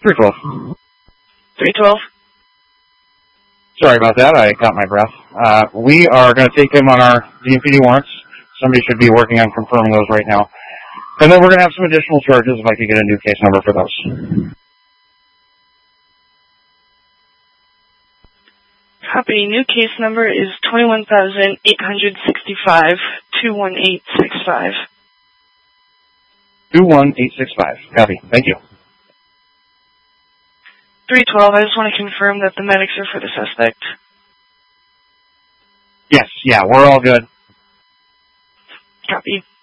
312. 312. Sorry about that. I caught my breath. We are going to take him on our DMPD warrants. Somebody should be working on confirming those right now. And then we're going to have some additional charges if I could get a new case number for those. Copy. New case number is 21,865 21865. 21865. Copy. Thank you. 312. I just want to confirm that the medics are for the suspect. Yes. Yeah. We're all good. Copy.